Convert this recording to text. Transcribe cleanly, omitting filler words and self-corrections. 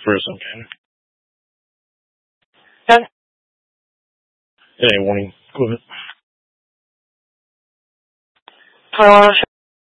first, okay. Done. Hey, warning. Go ahead. 21